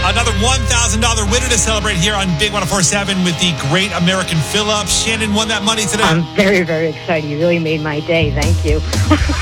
Another $1,000 winner to celebrate here on Big 104.7 with the Great American Fill-Up. Shannon won that money today. I'm very, very excited. You really made my day. Thank you.